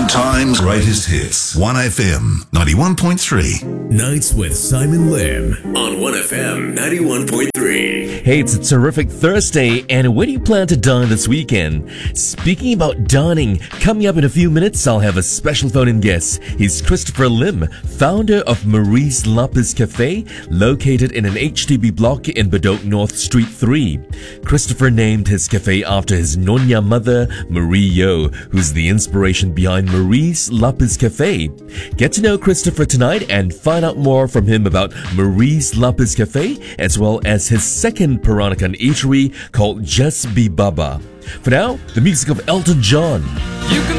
time's greatest hits. 1FM 91.3. Nights with Simon Lim on 1FM 91.3. Hey, it's a terrific Thursday, and where do you plan to dine this weekend? Speaking about dining, coming up in a few minutes, I'll have a special phone-in guest. He's Christopher Lim, founder of Marie's Lapis Cafe, located in an HDB block in Bedok North Street 3. Christopher named his cafe after his Nyonya mother, Marie Yo, who's the inspiration behind Marie's Lapis Cafe. Get to know Christopher tonight and find out more from him about Marie's Lapis Cafe, as well as his second Peranakan eatery called Just Be Baba. For now, the music of Elton John. You can